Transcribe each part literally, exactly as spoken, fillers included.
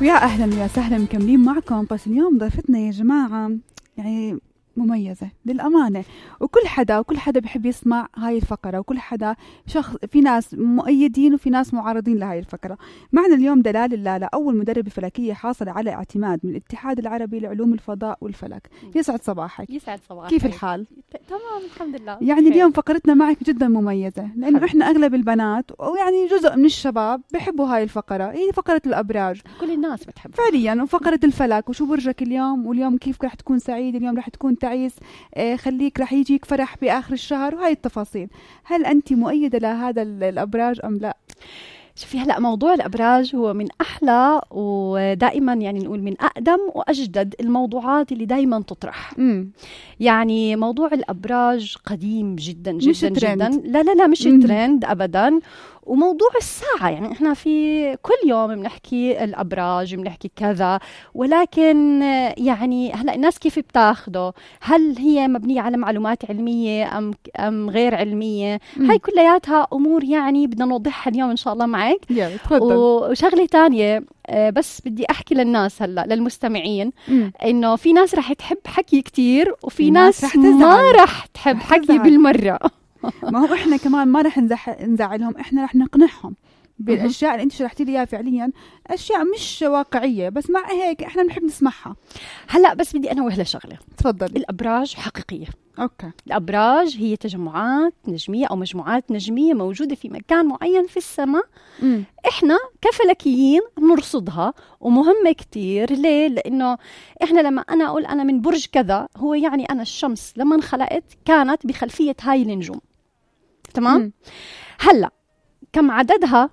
ويا أهلا ويا سهلا مكملين معكم. بس اليوم ضيفتنا يا جماعة يعني مميزة للأمانة، وكل حدا وكل حدا بيحب يسمع هاي الفقرة، وكل حدا شخص، في ناس مؤيدين وفي ناس معارضين لهاي الفقرة. معنا اليوم دلال اللالا، أول مدربة فلكية حاصلة على اعتماد من الاتحاد العربي لعلوم الفضاء والفلك. يسعد صباحك. يسعد صباحك. كيف الحال؟ تمام الحمد لله. يعني خير. اليوم فقرتنا معك جدا مميزة، لأنه إحنا أغلب البنات ويعني جزء من الشباب بيحبوا هاي الفقرة، هي فقرة الأبراج. كل الناس بتحب فعليا، وفقرة الفلك، وشو برجك اليوم، واليوم كيف رح تكون سعيد، اليوم رح تكون تعيس، آه خليك رح يجيك فرح بآخر الشهر، وهاي التفاصيل. هل أنت مؤيدة لهذا الأبراج أم لا؟ شوفي هلا موضوع الأبراج هو من أحلى ودائما يعني نقول من أقدم وأجدد الموضوعات اللي دائما تطرح. مم. يعني موضوع الأبراج قديم جدا جدا مش جدا. ترند. لا لا لا مش مم. ترند أبدا. وموضوع الساعة يعني إحنا في كل يوم بنحكي الأبراج، بنحكي كذا، ولكن يعني هلا الناس كيف بتاخده؟ هل هي مبنية على معلومات علمية أم أم غير علمية؟ مم. هاي كلياتها أمور يعني بدنا نوضحها اليوم إن شاء الله معك. يلا تفضل. وشغلة تانية بس بدي أحكي للناس هلا للمستمعين مم. إنه في ناس رح تحب حكي كتير، وفي في ناس, ناس رح ما تزعل. رح تحب رح حكي تزعل. بالمرة. ما هو إحنا كمان ما رح نزح... نزعلهم، إحنا رح نقنعهم بالأشياء اللي أنت شرحتي لي إياها، فعليا أشياء مش واقعية، بس مع هيك إحنا بنحب نسمعها. هلا بس بدي أنوه لشغلة. تفضل. الأبراج حقيقية. أوكي. الأبراج هي تجمعات نجمية أو مجموعات نجمية موجودة في مكان معين في السماء. مم. إحنا كفلكيين نرصدها، ومهمة كتير. ليه؟ لأنه إحنا لما أنا أقول أنا من برج كذا، هو يعني أنا الشمس لما انخلقت كانت بخلفية هاي النجوم. تمام؟ مم. هلأ كم عددها؟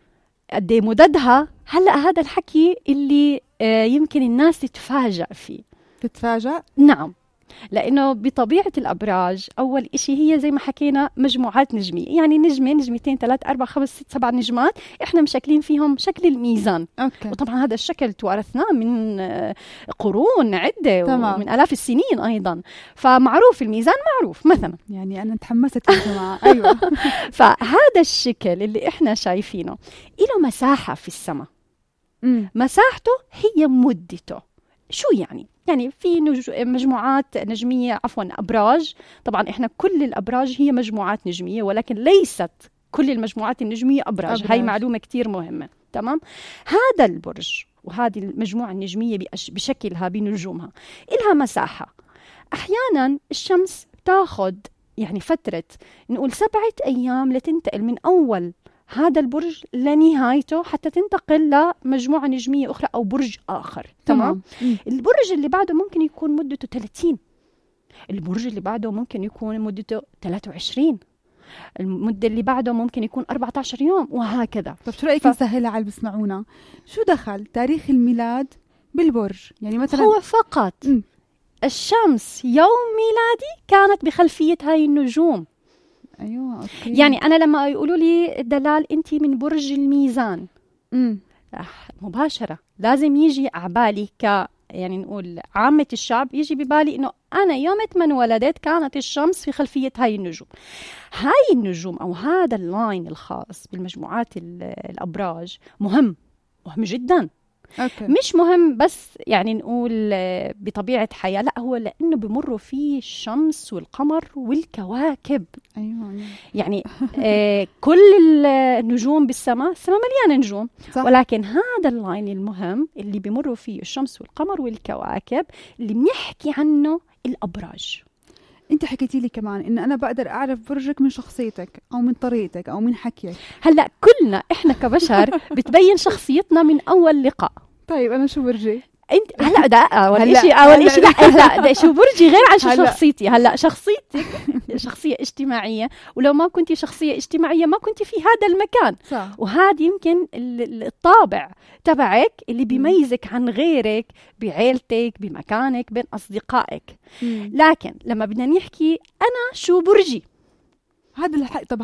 قد ايه مددها؟ هلأ هذا الحكي اللي آه يمكن الناس تتفاجأ فيه. تتفاجأ؟ نعم، لأنه بطبيعة الأبراج أول إشي هي زي ما حكينا مجموعات نجمية، يعني نجمة نجمتين ثلاث أربع خمس ست سبع نجمات إحنا مشكلين فيهم شكل الميزان. أوكي. وطبعا هذا الشكل توارثناه من آه، قرون عدة تمام. ومن آلاف السنين أيضا، فمعروف الميزان معروف مثلا. يعني أنا تحمست يا جماعة. أيوة. فهذا الشكل اللي إحنا شايفينه له مساحة في السماء. مم. مساحته هي مدته. شو يعني؟ يعني في نج... مجموعات نجمية، عفوا أبراج. طبعا إحنا كل الأبراج هي مجموعات نجمية، ولكن ليست كل المجموعات النجمية أبراج, أبراج. هاي معلومة كتير مهمة. تمام؟ هذا البرج وهذه المجموعة النجمية بأش... بشكلها بنجومها إلها مساحة. أحيانا الشمس تاخد يعني فترة نقول سبعة أيام لتنتقل من أول هذا البرج لنهايته حتى تنتقل لمجموعة نجمية أخرى أو برج آخر. تمام؟ تمام. البرج اللي بعده ممكن يكون مدته ثلاثين، البرج اللي بعده ممكن يكون مدته ثلاثة وعشرين، المدة اللي بعده ممكن يكون أربعة عشر يوم، وهكذا. طب شو رأيك ف... نسهلها على اللي بسمعونا؟ شو دخل تاريخ الميلاد بالبرج؟ يعني مثلا هو فقط م. الشمس يوم ميلادي كانت بخلفية هاي النجوم. أيوة أوكي. يعني أنا لما يقولوا لي دلال أنتي من برج الميزان، امم مباشرة لازم يجي عبالي ك يعني نقول عامة الشعب، يجي ببالي إنه أنا يومة من ولدت كانت الشمس في خلفية هاي النجوم. هاي النجوم أو هذا اللاين الخاص بالمجموعات الأبراج مهم مهم جدا. أوكي. مش مهم بس يعني نقول بطبيعة حياة، لا، هو لأنه بمروا فيه الشمس والقمر والكواكب. أيوة. يعني آه كل النجوم بالسماء، السماء مليانة نجوم، صح. ولكن هذا اللاين المهم اللي بمروا فيه الشمس والقمر والكواكب اللي بنحكي عنه الأبراج. انت حكيتي لي كمان ان انا بقدر اعرف برجك من شخصيتك او من طريقتك او من حكيك. هلا كلنا احنا كبشر بتبين شخصيتنا من اول لقاء. طيب انا شو برجي؟ انت هلا ده اول شيء اول شيء لا هلا ده شو برجي غير عن شو شخصيتي. هلا شخصيتك شخصيه اجتماعيه، ولو ما كنتي شخصيه اجتماعيه ما كنتي في هذا المكان. صح. وهذا يمكن الطابع تبعك اللي بيميزك عن غيرك بعيلتك بمكانك بين اصدقائك. مم. لكن لما بدنا نحكي انا شو برجي، هذا الح... طب هذا آه. السؤال منطقي.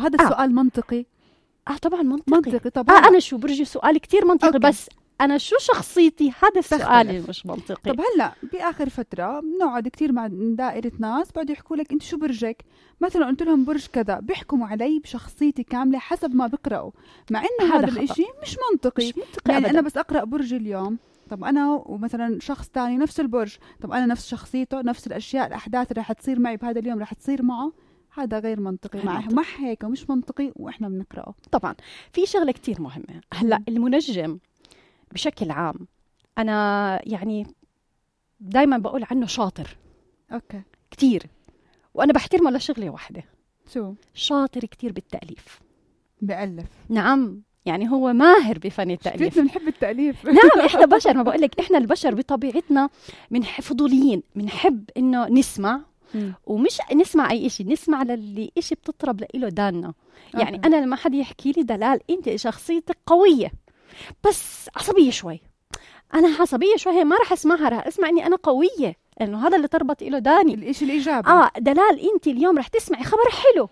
اه طبعا منطقي. منطقي طبعا. آه انا شو برجي سؤال كتير منطقي. أوكي. بس أنا شو شخصيتي؟ هذا السؤال اللي مش منطقي. طب هلا بآخر فترة بنقعد كتير مع دائرة ناس بعد يحكوا لك أنت شو برجك، مثلا قلت لهم برج كذا، بيحكموا علي بشخصيتي كاملة حسب ما بقرأوا، مع إنه هذا الإشي مش منطقي. مش منطقي يعني أبداً. أنا بس أقرأ برج اليوم، طب أنا ومثلا شخص تاني نفس البرج، طب أنا نفس شخصيته، نفس الأشياء الأحداث اللي رح تصير معي بهذا اليوم رح تصير معه، هذا غير منطقي. مع مع هيك مش منطقي وإحنا بنقرأه. طبعا في شغلة كتير مهمة. هلا المنجم بشكل عام أنا يعني دايما بقول عنه شاطر. أوكي. كتير. وأنا بحترمه لشغلة واحدة. شو؟ شاطر كتير بالتأليف. بألف. نعم. يعني هو ماهر بفن التأليف. كيف بنحب التأليف. نعم إحنا بشر، ما بقولك إحنا البشر بطبيعتنا من فضوليين، بنحب إنه نسمع م. ومش نسمع أي إشي، نسمع للي إشي بتطرب لإله دانا. يعني أوكي. أنا لما حد يحكي لي دلال أنت شخصيتك قوية بس عصبية شوي، أنا عصبية شوي ما رح أسمعها، رح أسمع إني أنا قوية، لأنه هذا اللي تربط إله داني الإشي الإيجابي. آه دلال أنت اليوم رح تسمعي خبر حلو،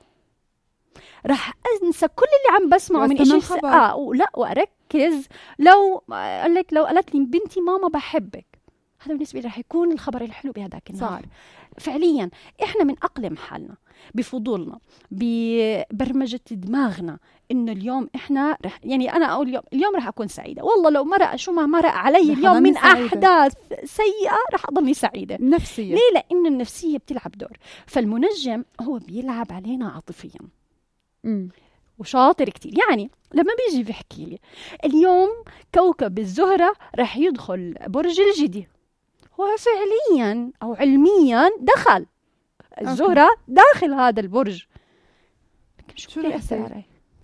رح أنسى كل اللي عم بسمعه من إشي س... آه ولا وأركز. لو أقول لك لو قالت لي بنتي ماما بحبك، هذا بالنسبة لي رح يكون الخبر الحلو بهداك النهار. فعليا إحنا من أقلم حالنا بفضولنا ببرمجة دماغنا إنه اليوم إحنا رح يعني أنا أقول اليوم اليوم رح أكون سعيدة، والله لو مرق شو ما مرق علي اليوم من سعيدة. أحداث سيئة رح أضلني سعيدة نفسية. ليه؟ لأنه النفسية بتلعب دور. فالمنجم هو بيلعب علينا عاطفيا م. وشاطر كتير. يعني لما بيجي بيحكي لي اليوم كوكب الزهرة رح يدخل برج الجدي، هو فعليا أو علميا دخل الزهرة داخل هذا البرج، شو بيأثر علي؟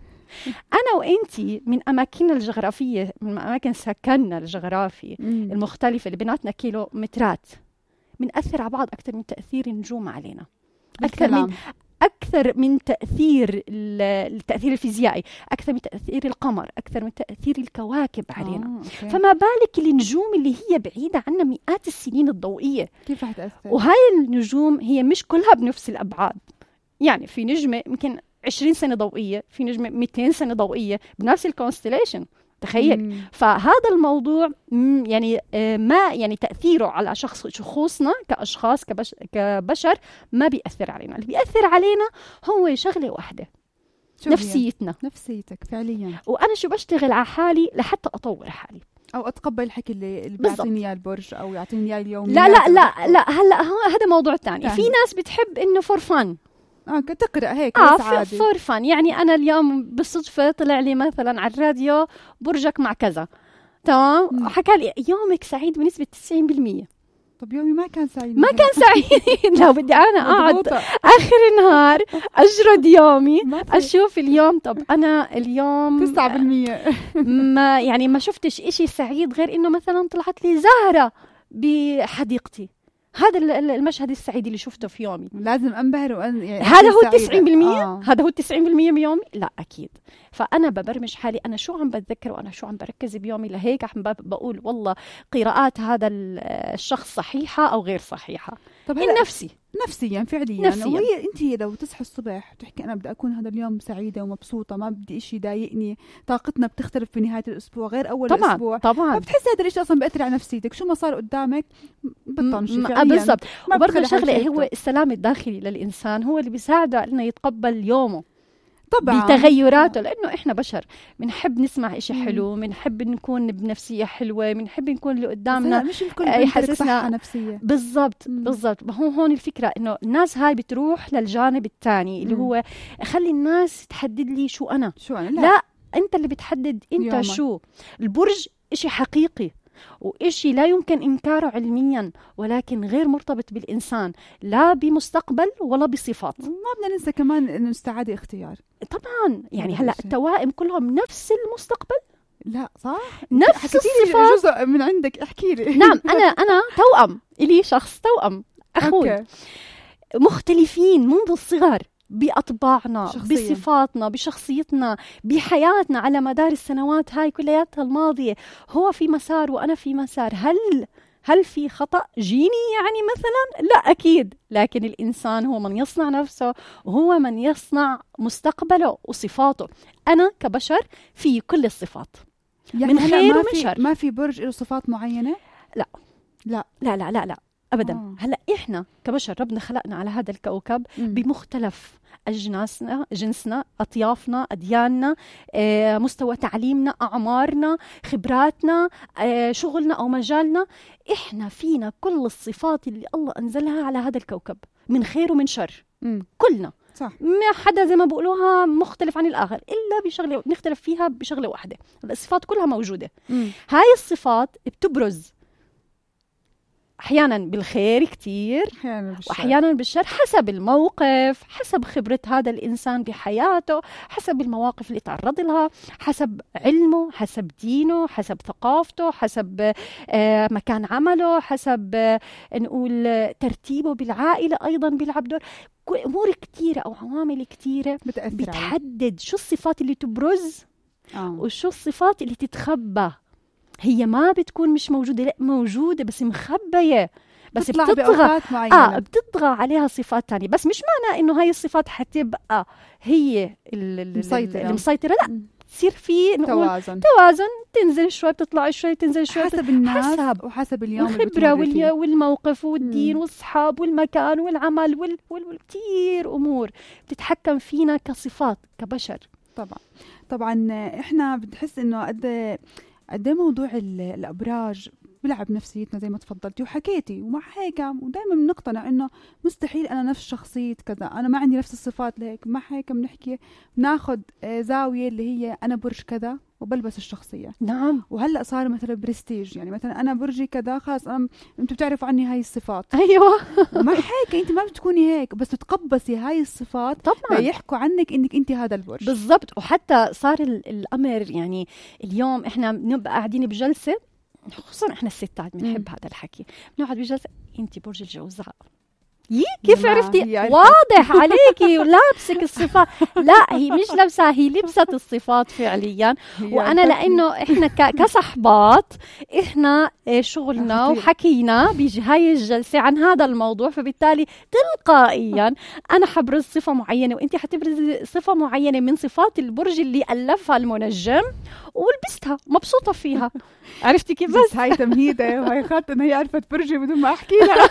أنا وإنتي من أماكننا الجغرافية، من أماكن سكننا الجغرافي مم. المختلفة اللي بيناتنا كيلو مترات، بنأثر على بعض أكثر من تأثير النجوم علينا، أكثر من أكثر من تأثير التأثير الفيزيائي، أكثر من تأثير القمر، أكثر من تأثير الكواكب علينا. آه، فما بالك النجوم اللي هي بعيدة عنا مئات السنين الضوئية، كيف رح تأثر؟ وهاي النجوم هي مش كلها بنفس الأبعاد، يعني في نجمة يمكن عشرين سنة ضوئية، في نجمة مئتين سنة ضوئية بنفس الكونستليشن، تخيل. مم. فهذا الموضوع يعني ما يعني تأثيره على شخص شخوصنا كأشخاص كبش كبشر ما بيأثر علينا. اللي بيأثر علينا هو شغلة واحدة، نفسيتنا. نفسيتك فعليا. وأنا شو بشتغل على حالي لحتى أطور حالي أو أتقبل الحكي اللي, اللي بيعطيني إياه البرج أو يعطيني إياه اليوم. لا لا لا لا هلا هذا موضوع تاني. في ناس بتحب إنه فور فن، اه تقرأ هيك آه بس عادي فور فن. يعني أنا اليوم بالصدفة طلع لي مثلا على الراديو برجك مع كذا، تمام، حكى لي يومك سعيد بنسبة تسعين بالمية. طب يومي ما كان سعيد، ما كان سعيد. لو بدي أنا أقعد آخر النهار أجرد يومي أشوف اليوم، طب أنا اليوم تسعة بالمية ما يعني ما شفتش إشي سعيد غير إنه مثلا طلعت لي زهرة بحديقتي، هذا المشهد السعيد اللي شفته في يومي. لازم أنبهر وأن يعني هذا هو التسعين بالمية. آه. هذا هو التسعين بالمية بيومي؟ لا أكيد. فأنا ببرمج حالي أنا شو عم بتذكر وأنا شو عم بركز بيومي، لهيك عم بقول والله قراءات هذا الشخص صحيحة أو غير صحيحة. طب من نفسي نفسيا فعليا نفسيا. وهي أنت لو تصحى الصبح وتحكي أنا بدي أكون هذا اليوم سعيدة ومبسوطة، ما بدي إشي يضايقني، طاقتنا بتختلف في نهاية الأسبوع غير أول طبعاً الأسبوع، طبعا فبتحس هذا الإشي أصلا بيأثر على نفسيتك، شو ما صار قدامك بتطنشي فعليا. بالضبط. وبرضه شغلة هو السلام الداخلي للإنسان هو اللي بيساعده إنه يتقبل يومه طبعا بتغيراته، لأنه إحنا بشر بنحب نسمع إشي حلو، بنحب نكون بنفسية حلوة، بنحب نكون اللي قدامنا مش الكل يحسسنا نفسية. بالضبط بالضبط. هو هون الفكرة إنه الناس هاي بتروح للجانب الثاني اللي هو خلي الناس تحدد لي شو أنا شو أنا لا, لا أنت اللي بتحدد أنت يومك. شو البرج إشي حقيقي وإشي لا يمكن إنكاره علميا، ولكن غير مرتبط بالإنسان لا بمستقبل ولا بصفات. ما بدنا ننسى كمان إنه السعادة اختيار طبعا. يعني هلا التوائم كلهم نفس المستقبل؟ لا صح، نفس الصفات. جزء من عندك احكي لي. نعم أنا أنا توأم، إلي شخص توأم أخوي، مختلفين منذ الصغر بأطباعنا شخصياً. بصفاتنا بشخصيتنا بحياتنا على مدار السنوات هاي كلياتها الماضية. هو في مسار وأنا في مسار. هل هل في خطأ جيني يعني مثلا؟ لا أكيد، لكن الإنسان هو من يصنع نفسه وهو من يصنع مستقبله وصفاته. أنا كبشر في كل الصفات يعني من خير ما ومن في شر. ما في برج له صفات معينة؟ لا لا لا لا لا, لا. أبدا. آه. هلأ إحنا كبشر ربنا خلقنا على هذا الكوكب مم. بمختلف أجناسنا، جنسنا، أطيافنا، أدياننا، آه، مستوى تعليمنا، أعمارنا، خبراتنا، آه، شغلنا أو مجالنا. إحنا فينا كل الصفات اللي الله أنزلها على هذا الكوكب من خير ومن شر. مم. كلنا صح. ما حدا زي ما بقولوها مختلف عن الآخر إلا بشغلة نختلف فيها بشغلة واحدة. الصفات كلها موجودة. مم. هاي الصفات بتبرز أحيانا بالخير كتير أحيانا بالشر. وأحيانا بالشر، حسب الموقف، حسب خبرة هذا الإنسان بحياته، حسب المواقف اللي تعرض لها، حسب علمه، حسب دينه، حسب ثقافته، حسب آه مكان عمله، حسب آه نقول آه ترتيبه بالعائلة أيضا بيلعب دور. أمور كتيرة أو عوامل كتيرة بتأثر بتحدد شو الصفات اللي تبرز آه. وشو الصفات اللي تتخبى. هي ما بتكون مش موجودة، لا موجودة بس مخبية، بس بتطلع بتطغى بأوقات معينة. آه بتطغى عليها صفات تانية. بس مش معنى إنه هاي الصفات حتبقى هي مسيطرة. المسيطرة، لا مم. تصير في نقول توازن توازن، تنزل شوي بتطلع شوي، تنزل شوي حسب الناس حسب وحسب اليوم اللي الخبرة بتمر فيه. والي- والموقف والدين مم. والصحاب والمكان والعمل وال... وال... وال... كتير أمور بتتحكم فينا كصفات كبشر. طبعا طبعا احنا بتحس انه قد قد إيه موضوع ال- الابراج بلعب نفسيتنا زي ما تفضلتي وحكيتي، ومع هيك ودائما بنقتنع انه مستحيل انا نفس شخصيه كذا، انا ما عندي نفس الصفات لهيك. مع هيك بنحكي بناخذ آه، زاويه اللي هي انا برج كذا وبلبس الشخصيه. نعم. وهلا صار مثلا برستيج، يعني مثلا انا برجي كذا خلاص انا انتم بتعرفوا عني هاي الصفات. أيوة. ومع هيك انت ما بتكوني هيك، بس بتقبسي هاي الصفات طبعا ليحكوا عنك انك انت هذا البرج. بالضبط. وحتى صار ال- الأمر يعني اليوم إحنا بنبقى قاعدين بجلسة، خصوصا إحنا الستات بنحب هذا الحكي، بنقعد بجلسة أنت برج الجوزاء. يي كيف ما عرفتي؟ هي عرفت. واضح عليكي ولابسك الصفات. لا هي مش لابسة، هي لبست الصفات فعليا. هي وانا عرفتني. لانه احنا ك- كصحبات احنا إيه شغلنا خطير. وحكينا بهاي الجلسه عن هذا الموضوع، فبالتالي تلقائيا انا حبرز صفه معينه وانت حتبرز صفه معينه من صفات البرج اللي الفها المنجم ولبستها مبسوطه فيها. عرفتي كيف؟ بس هاي تمهيدة وهي خاطر انه هي عرفت برجي بدون ما احكي لها.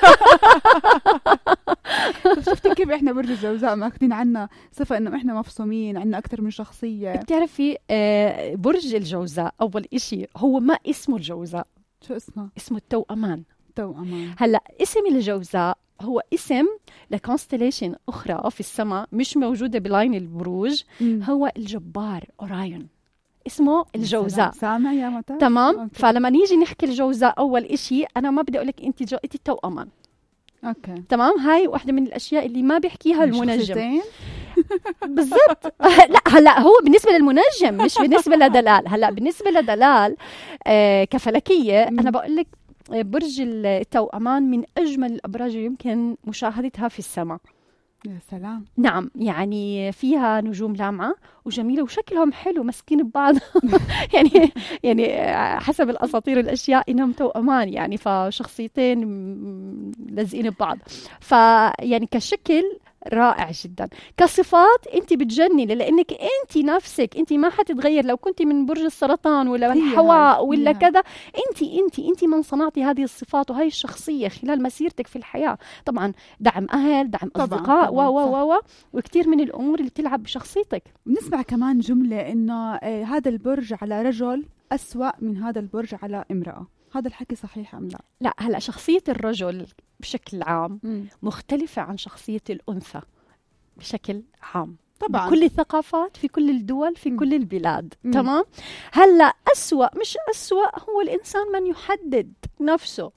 شفتي كيف احنا برج الجوزاء ماخذين عنا صفة انه احنا مفصومين، عنا اكثر من شخصية. بتعرفي آه برج الجوزاء اول إشي هو ما اسمه الجوزاء، شو اسمه؟ اسمه التوأمان. توأمان. هلا اسم الجوزاء هو اسم لكونستليشن اخرى في السماء مش موجوده بلاين البروج، مم. هو الجبار اورايون، اسمه الجوزاء. سامع يا متى؟ تمام. أوكي. فلما نيجي نحكي الجوزاء اول إشي انا ما بدي اقول لك انت جو... انت التوأمان. اوكي. تمام. هاي واحدة من الاشياء اللي ما بيحكيها المنجم. شخصيتين؟ بالضبط. لا هلا هو بالنسبه للمنجم مش بالنسبه لدلال. هلا بالنسبه لدلال آه كفلكيه مم. انا بقول لك برج التوأمان من اجمل الابراج اللي يمكن مشاهدتها في السماء. يا سلام. نعم يعني فيها نجوم لامعه وجميله وشكلهم حلو مسكين ببعض. يعني يعني حسب الاساطير الاشياء انهم توأمان، يعني فشخصيتين م- لازقين ببعض. فيعني كشكل رائع جدا. كصفات انت بتجنني لانك انت نفسك انت ما حتتغير لو كنت من برج السرطان ولا هي الحواء هاي، ولا هي هاي. كذا. انت انت انت من صنعتي هذه الصفات وهي الشخصيه خلال مسيرتك في الحياه. طبعا دعم اهل، دعم طبعاً، اصدقاء و طبعاً، و صح. و و وكثير من الامور اللي تلعب بشخصيتك. بنسمع كمان جملة انه آه، هذا البرج على رجل أسوأ من هذا البرج على امرأة. هذا الحكي صحيح ام لا؟ لا هلا شخصيه الرجل بشكل عام مم. مختلفه عن شخصيه الانثى بشكل عام. طبعا. كل الثقافات في كل الدول في مم. كل البلاد. مم. تمام. هلا أسوأ مش أسوأ هو الإنسان من يحدد نفسه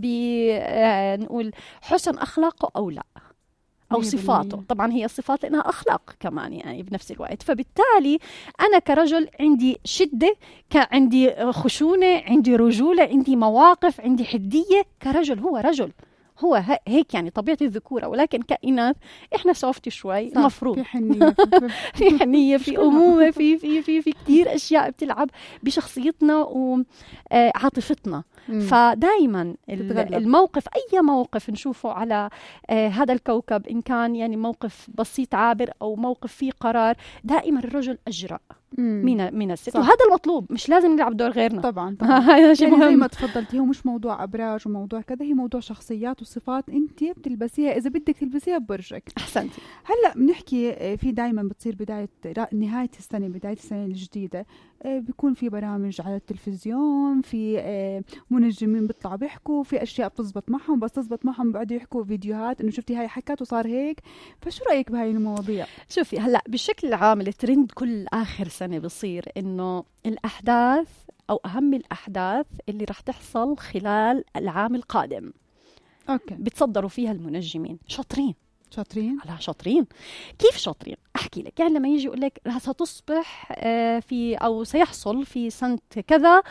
بنقول حسن أخلاقه أو لا أو مية صفاته. بالمية. طبعا هي صفات لأنها أخلاق كمان يعني بنفس الوقت. فبالتالي أنا كرجل عندي شدة، عندي خشونة، عندي رجولة، عندي مواقف، عندي حدية. كرجل هو رجل، هو ه- هيك يعني طبيعة الذكورة. ولكن كائنات إحنا سوفت شوي صح، المفروض في حنية في- في حنية، في أمومة، في في في في كتير أشياء بتلعب بشخصيتنا وعاطفتنا. مم. فدائما تتغلب. الموقف، أي موقف نشوفه على آه، هذا الكوكب، إن كان يعني موقف بسيط عابر أو موقف فيه قرار، دائما الرجل أجرأ مين مين الست، وهذا المطلوب، مش لازم نلعب دور غيرنا. طبعا, طبعاً. هذا شيء يعني مهم. زي ما تفضلتي، هو مش موضوع ابراج وموضوع كذا، هي موضوع شخصيات وصفات انت بتلبسيها اذا بدك تلبسيها ببرجك. احسنتي. هلا بنحكي في دائما بتصير بدايه نهايه السنه بدايه السنه الجديده، بيكون في برامج على التلفزيون، في منجمين بيطلعوا بيحكوا في اشياء بتزبط معهم، بس تزبط معهم بيقعدوا يحكوا فيديوهات انه شفتي هاي حكت وصار هيك. فشو رايك بهاي المواضيع؟ شوفي هلا بشكل عام الترند كل اخر سنه بصير انه الاحداث او اهم الاحداث اللي راح تحصل خلال العام القادم اوكي بتصدروا فيها المنجمين. شاطرين شاطرين لا شاطرين. كيف شاطرين؟ احكي لك. يعني لما يجي يقول لك ستصبح في او سيحصل في سنه كذا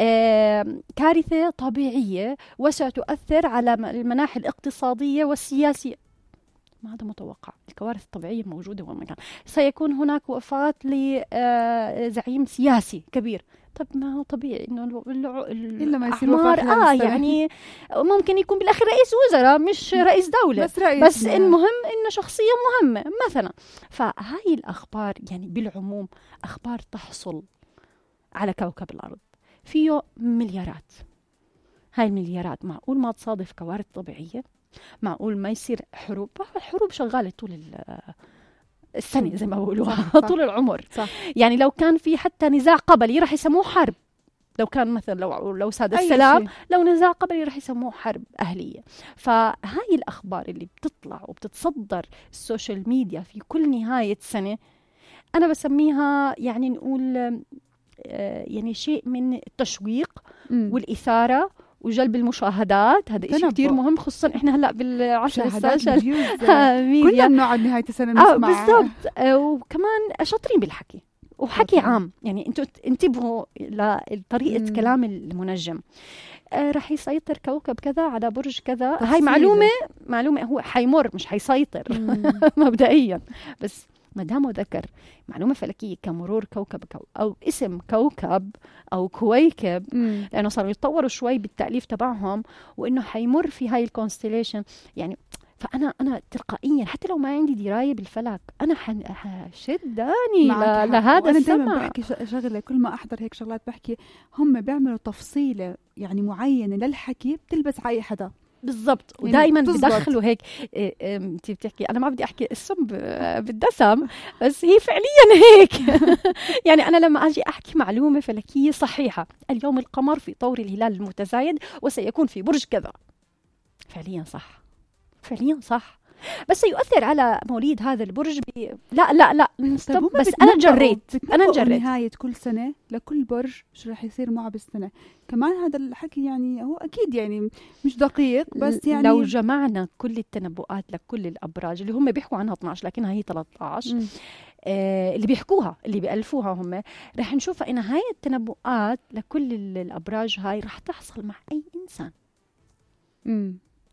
كارثه طبيعيه وستؤثر على المناحي الاقتصاديه والسياسيه، ما هذا متوقع. الكوارث الطبيعيه موجوده وين ما كان. سيكون هناك وفاه لزعيم سياسي كبير. طب ما هو طبيعي انه الا ما يصير وفاه اه يعني ممكن يكون بالاخير رئيس وزراء مش رئيس دوله، بس, رئيس بس المهم انه شخصيه مهمه مثلا. فهاي الاخبار يعني بالعموم اخبار تحصل على كوكب الارض فيه مليارات. هاي المليارات معقول ما تصادف كوارث طبيعيه؟ معقول ما يصير حروب؟ الحروب شغاله طول السنة زي ما بقولوها طول العمر. صح. يعني لو كان في حتى نزاع قبلي راح يسموه حرب. لو كان مثلا لو لو ساد السلام، لو نزاع قبلي راح يسموه حرب أهلية. فهاي الأخبار اللي بتطلع وبتتصدر السوشيال ميديا في كل نهاية سنة أنا بسميها يعني نقول يعني شيء من التشويق م. والإثارة وجلب المشاهدات. هذا شيء كتير مهم، خصوصا احنا هلا بالعشر الساعات كلنا بنقعد نهاية السنة نسمع. آه بالضبط. آه وكمان شاطرين بالحكي وحكي أوكي. عام يعني انتوا انتبهوا لطريقة مم. كلام المنجم. آه رح يسيطر كوكب كذا على برج كذا. هاي معلومة معلومة هو حيمر مش حيسيطر مبدئيا. بس ما دامه ذكر معلومة فلكية كمرور كوكب كو أو اسم كوكب أو كويكب، مم. لأنه صاروا يتطوروا شوي بالتأليف تبعهم وإنه حيمر في هاي الكونستيليشن يعني. فأنا أنا تلقائيا حتى لو ما عندي دراية بالفلك أنا حشداني ل... لهذا أنا السمع. دائما بحكي شغلة، كل ما أحضر هيك شغلات بحكي هم بيعملوا تفصيلة يعني معينة للحكي بتلبس على أي حدا بالضبط. ودائما بدخلوا هيك انت بتحكي انا ما بدي احكي السم بالدسم بس هي فعليا هيك يعني انا لما اجي احكي معلومه فلكيه صحيحه، اليوم القمر في طور الهلال المتزايد وسيكون في برج كذا، فعليا صح فعليا صح، بس يؤثر على مواليد هذا البرج ب... لا لا لا طب بس انا جريت انا جريت نهايه كل سنه لكل برج شو راح يصير معه بالسنه. كمان هذا الحكي يعني هو اكيد يعني مش دقيق، بس يعني لو جمعنا كل التنبؤات لكل الابراج اللي هم بيحكوا عنها اثنا عشر لكنها هي ثلاثة عشر آه اللي بيحكوها اللي بيألفوها هم، راح نشوف ان هاي التنبؤات لكل الابراج هاي راح تحصل مع اي انسان امم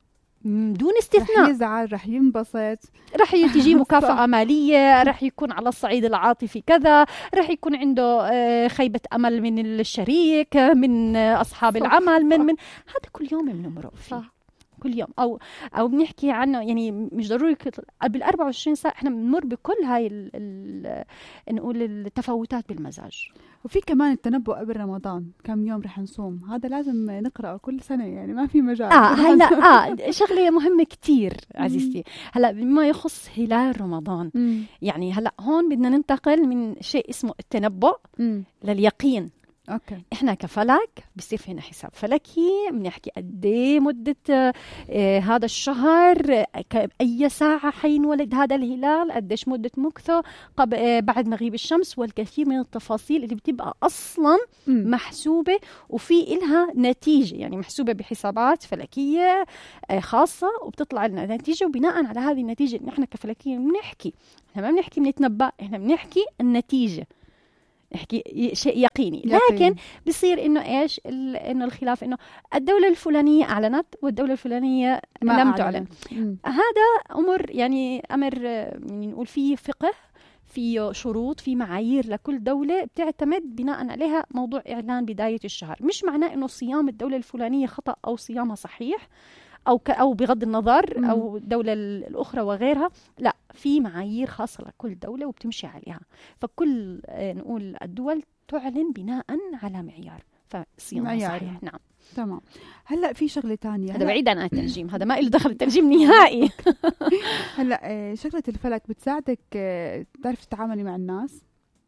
دون استثناء. رح يزعل، رح ينبسط، رح تجي مكافأة مالية، رح يكون على الصعيد العاطفي كذا، رح يكون عنده خيبة أمل من الشريك، من أصحاب صح العمل، من صح. من هذا كل يوم بنمرق فيه كل يوم، أو أو بنحكي عنه يعني مش ضروري بالأربعة وعشرين ساعة إحنا بنمر بكل هاي ال ال نقول التفاوتات بالمزاج. وفي كمان التنبؤ قبل رمضان كم يوم رح نصوم، هذا لازم نقرأه كل سنة يعني ما في مجال. اه هلا اه شغله مهمه كتير عزيزتي. هلا بما يخص هلال رمضان مم. يعني هلا هون بدنا ننتقل من شيء اسمه التنبؤ مم. لليقين. اوكي احنا كفلك بصير فينا حساب فلكي، بنحكي قد ايه مده آه هذا الشهر، اي ساعه حينولد هذا الهلال، قديش مده مكثه قبل آه بعد مغيب الشمس، والكثير من التفاصيل اللي بتبقى اصلا م. محسوبه وفي إلها نتيجه، يعني محسوبه بحسابات فلكيه آه خاصه وبتطلع لنا نتيجه، وبناء على هذه النتيجه نحن كفلكيين بنحكي، احنا ما بنحكي بنتنبأ، احنا بنحكي النتيجه، نحكي شيء يقيني. لكن بصير انه ايش انه الخلاف انه الدوله الفلانيه اعلنت والدوله الفلانيه لم أعلن. تعلن مم. هذا امر يعني امر يعني نقول فيه فقه، فيه شروط، في معايير لكل دوله بتعتمد بناء عليها موضوع اعلان بدايه الشهر. مش معناه انه صيام الدوله الفلانيه خطا او صيامها صحيح او ك أو بغض النظر مم. او الدوله الاخرى وغيرها، لا، في معايير خاصة لكل دولة وبتمشي عليها. فكل نقول الدول تعلن بناء على معيار فصيانة صحيح. نعم تمام. هلا في شغله تانية، هذا بعيد عن التنجيم، هذا ما له دخل التنجيم نهائي. هلا شغله الفلك بتساعدك تعرف تتعاملي مع الناس.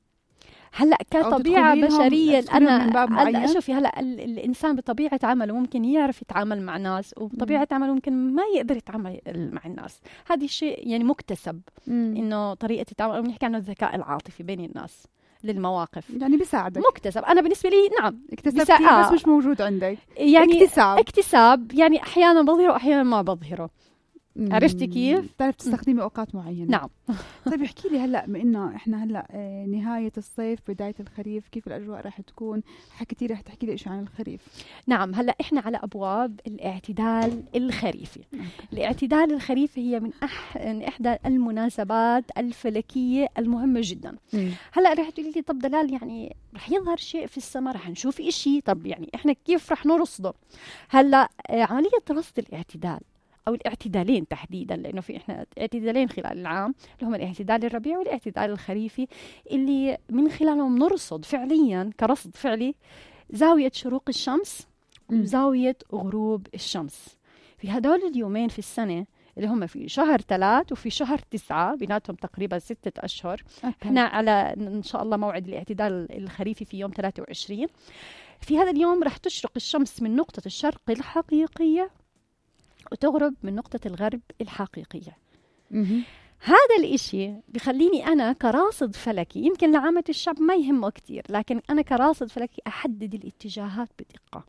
هلا كطبيعة بشرية أنا أشوفي هلا الإنسان بطبيعة عمله ممكن يعرف يتعامل مع ناس، وبطبيعة عمله ممكن ما يقدر يتعامل مع الناس. هذا الشيء يعني مكتسب، إنه طريقة التعامل، بنحكي عنه الذكاء العاطفي بين الناس للمواقف، يعني بيساعدك. مكتسب. أنا بالنسبة لي نعم اكتسبتيه بس مش موجود عندك، يعني اكتساب اكتساب يعني أحيانا بظهره وأحيانا ما بظهره. عرفتي كيف؟ بتعرف تستخدمي اوقات معينه. نعم. طيب احكي لي هلا بانه احنا هلا نهايه الصيف بدايه الخريف، كيف الاجواء راح تكون؟ حكيتي رح تحكي لي شيء عن الخريف. نعم هلا احنا على ابواب الاعتدال الخريفي. الاعتدال الخريفي هي من أح... احدى المناسبات الفلكيه المهمه جدا. م. هلا رح تقولي لي طب دلال يعني رح يظهر شيء في السماء، رح نشوف شيء، طب يعني احنا كيف رح نرصده؟ هلا عمليه رصد الاعتدال أو الاعتدالين تحديدا، لأنه في إحنا اعتدالين خلال العام اللي هم الاعتدال الربيعي والاعتدال الخريفي، اللي من خلالهم نرصد فعليا كرصد فعلي زاوية شروق الشمس وزاوية غروب الشمس في هدول اليومين في السنة، اللي هم في شهر ثلاث وفي شهر تسعة، بيناتهم تقريبا ستة أشهر. إحنا على إن شاء الله موعد الاعتدال الخريفي في يوم ثلاثة وعشرين. في هذا اليوم رح تشرق الشمس من نقطة الشرق الحقيقية وتغرب من نقطة الغرب الحقيقية. م- هذا الإشي بخليني أنا كراصد فلكي، يمكن لعامة الشعب ما يهمه كتير، لكن أنا كراصد فلكي أحدد الاتجاهات بدقة.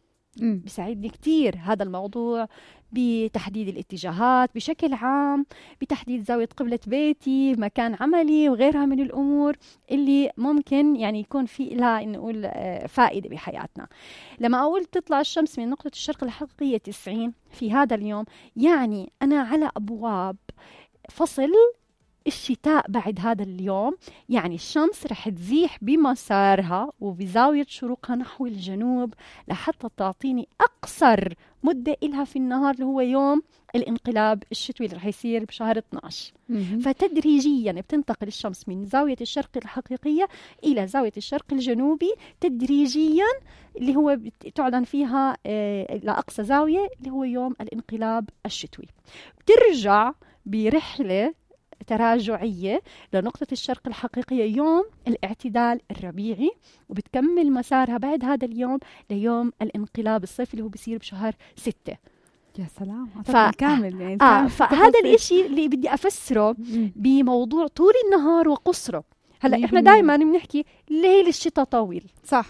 م- بيساعدني كتير هذا الموضوع بتحديد الاتجاهات بشكل عام، بتحديد زاوية قبلة بيتي، مكان عملي، وغيرها من الأمور اللي ممكن يعني يكون في لها نقول فائدة بحياتنا. لما أقول تطلع الشمس من نقطة الشرق الحقيقية تسعين في هذا اليوم، يعني أنا على أبواب فصل الشتاء بعد هذا اليوم. يعني الشمس رح تزيح بمسارها وبزاوية شروقها نحو الجنوب لحتى تعطيني أقصر مدة إلها في النهار، اللي هو يوم الانقلاب الشتوي اللي رح يصير بشهر اثناشر. فتدريجيا بتنتقل الشمس من زاوية الشرق الحقيقية إلى زاوية الشرق الجنوبي تدريجيا، اللي هو تعلن فيها آه لأقصى زاوية اللي هو يوم الانقلاب الشتوي. بترجع برحلة تراجعية لنقطة الشرق الحقيقية يوم الاعتدال الربيعي، وبتكمل مسارها بعد هذا اليوم ليوم الانقلاب الصيفي اللي هو بيصير بشهر ستة. يا سلام. ف... كامل يعني آه فهذا الاشي اللي بدي أفسره بموضوع طول النهار وقصره. هلا احنا دائما بنحكي ليل الشتاء طويل، صح،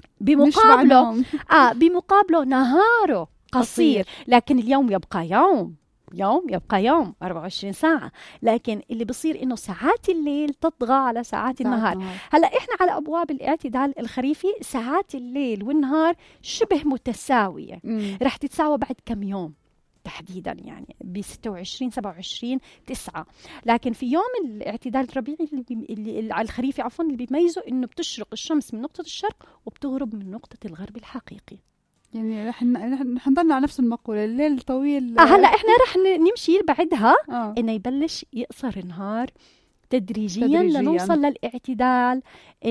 بمقابله اه بمقابله نهاره قصير، لكن اليوم يبقى يوم يوم يبقى يوم أربعة وعشرين ساعة، لكن اللي بصير إنه ساعات الليل تطغى على ساعات النهار. النهار. هلأ إحنا على أبواب الاعتدال الخريفي ساعات الليل والنهار شبه متساوية، مم. رح تتساوى بعد كم يوم تحديدا، يعني ب ستة وعشرين سبعة وعشرين تسعة. لكن في يوم الاعتدال الربيعي اللي, اللي على الخريفي عفوا اللي بيميزه إنه بتشرق الشمس من نقطة الشرق وبتغرب من نقطة الغرب الحقيقي. يعني رح رح نضلنا على نفس المقولة، الليل طويل. آه هلا احنا رح نمشي بعدها آه. انه يبلش يقصر النهار تدريجيا, تدريجيا لنوصل للاعتدال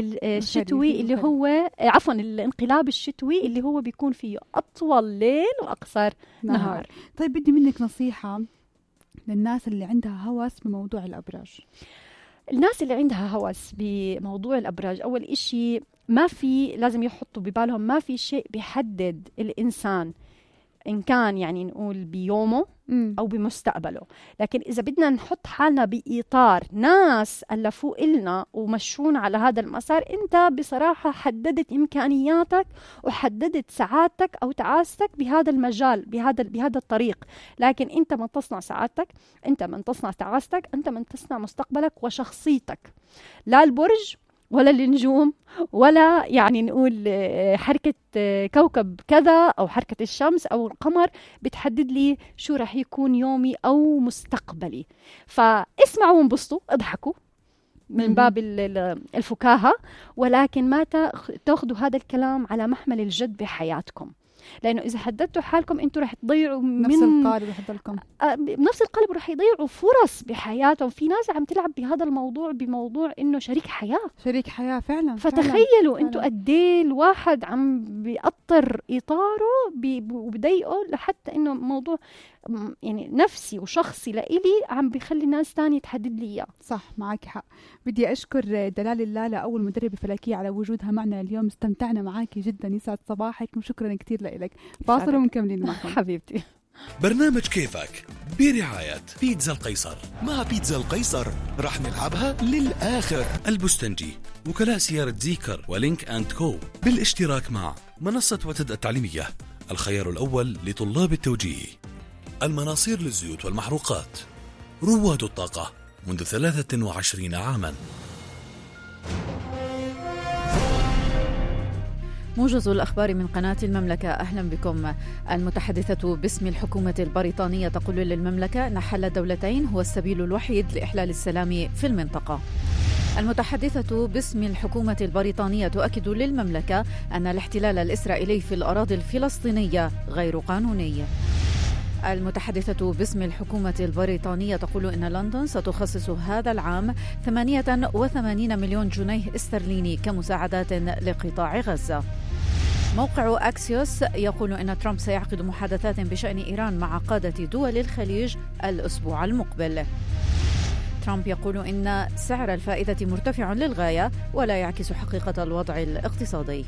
الشتوي اللي هو عفوا الانقلاب الشتوي اللي هو بيكون فيه اطول ليل واقصر نهار. نهار. طيب بدي منك نصيحة للناس اللي عندها هوس بموضوع الابراج. الناس اللي عندها هوس بموضوع الابراج، اول اشي ما في لازم يحطوا ببالهم ما في شيء بيحدد الإنسان إن كان يعني نقول بيومه م. أو بمستقبله، لكن إذا بدنا نحط حالنا بإطار ناس ألفوا إلنا ومشون على هذا المسار، أنت بصراحة حددت إمكانياتك وحددت سعادتك أو تعاستك بهذا المجال بهذا بهذا الطريق، لكن أنت من تصنع سعادتك، أنت من تصنع تعاستك، أنت من تصنع مستقبلك وشخصيتك، لا البرج ولا النجوم ولا يعني نقول حركة كوكب كذا أو حركة الشمس أو القمر بتحدد لي شو رح يكون يومي أو مستقبلي. فاسمعوا وانبسطوا اضحكوا من باب الفكاهة، ولكن ما تاخذوا هذا الكلام على محمل الجد بحياتكم. لأنه إذا حددتوا حالكم أنتوا رح تضيعوا نفس من القالب رح يضلكم آه، بنفس القالب، رح يضيعوا فرص بحياتهم. في ناس عم تلعب بهذا الموضوع بموضوع إنه شريك حياة، شريك حياة فعلا. فتخيلوا فعلا. أنتوا قديه الواحد عم بيقطر إطاره بي- وبضايقه لحتى إنه موضوع م- يعني نفسي وشخصي لإلي عم بيخلي ناس تانية تحدد لي إياه. صح، معك حق. بدي أشكر دلال اللالة أول مدربة فلكية على وجودها معنا اليوم. استمتعنا معاكي جدا، يسعد صباحك وشكرا كتير لك. فاصل ومكملين معكم. حبيبتي. برنامج كيفك برعاية بيتزا القيصر. مع بيتزا القيصر رح نلعبها للآخر. البستنجي، وكلاء سيارة زيكر ولينك أند كو، بالاشتراك مع منصة وتد التعليمية، الخيار الأول لطلاب التوجيه، المناصير للزيوت والمحروقات، رواد الطاقة منذ ثلاثة وعشرين عاما. موجز الأخبار من قناة المملكة، أهلا بكم. المتحدثة باسم الحكومة البريطانية تقول للمملكة أن حل الدولتين هو السبيل الوحيد لإحلال السلام في المنطقة. المتحدثة باسم الحكومة البريطانية تؤكد للمملكة أن الاحتلال الإسرائيلي في الأراضي الفلسطينية غير قانوني. المتحدثة باسم الحكومة البريطانية تقول إن لندن ستخصص هذا العام ثمانية وثمانين مليون جنيه استرليني كمساعدات لقطاع غزة. موقع أكسيوس يقول إن ترامب سيعقد محادثات بشأن إيران مع قادة دول الخليج الأسبوع المقبل. ترامب يقول إن سعر الفائدة مرتفع للغاية ولا يعكس حقيقة الوضع الاقتصادي.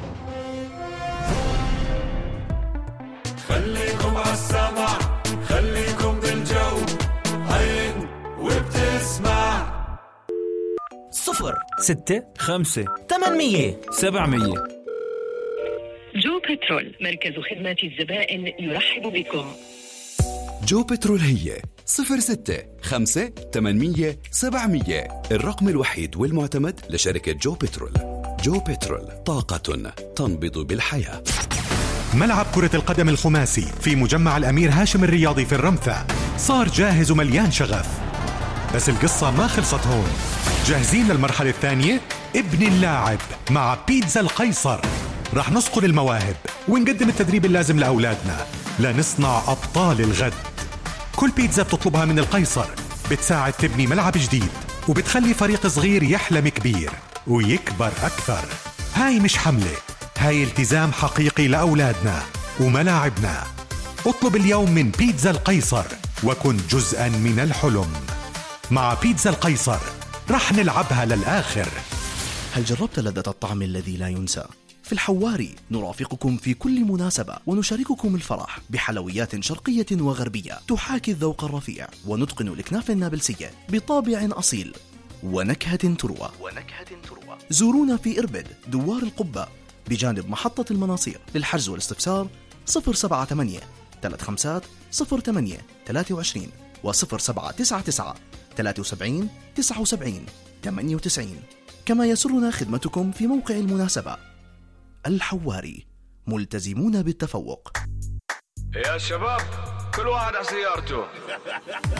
خليكم عالسمع، خليكم بالجو، عين وبتسمع. صفر ستة خمسة ثمانمية سبعمية. جو بترول، مركز خدمة الزبائن يرحب بكم. جو بترول هي صفر ستة خمسة ثمانمية سبعمية، الرقم الوحيد والمعتمد لشركة جو بترول. جو بترول، طاقة تنبض بالحياة. ملعب كرة القدم الخماسي في مجمع الأمير هاشم الرياضي في الرمثة صار جاهز ومليان شغف، بس القصة ما خلصت هون. جاهزين للمرحلة الثانية؟ ابن اللاعب مع بيتزا القيصر. رح نصقل المواهب ونقدم التدريب اللازم لأولادنا لنصنع أبطال الغد. كل بيتزا بتطلبها من القيصر بتساعد تبني ملعب جديد وبتخلي فريق صغير يحلم كبير ويكبر أكثر. هاي مش حملة، هاي التزام حقيقي لأولادنا وملاعبنا. اطلب اليوم من بيتزا القيصر وكن جزءا من الحلم. مع بيتزا القيصر رح نلعبها للآخر. هل جربت لذة الطعم الذي لا ينسى؟ في الحواري نرافقكم في كل مناسبة ونشارككم الفرح بحلويات شرقية وغربية تحاكي الذوق الرفيع ونتقن الكنافة النابلسية بطابع أصيل ونكهة تروى. ونكهة تروى. زورونا في إربد دوار القبة بجانب محطة المناصير. للحجز والاستفسار صفر سبعة ثمانية ثلاثة خمسة صفر ثمانية ثلاثة وعشرين وصفر سبعة تسعة تسعة ثلاثة وسبعين تسعة وسبعين ثمانية وتسعين. كما يسرنا خدمتكم في موقع المناسبة. الحواري، ملتزمون بالتفوق. يا شباب كل واحد على سيارته.